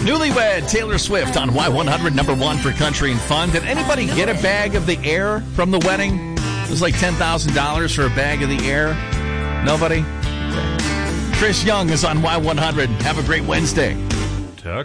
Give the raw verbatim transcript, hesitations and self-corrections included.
Newlywed, Taylor Swift on Y one hundred, number one for country and fun. Did anybody get a bag of the air from the wedding? It was like ten thousand dollars for a bag of the air. Nobody? Okay. Chris Young is on Y one hundred. Have a great Wednesday.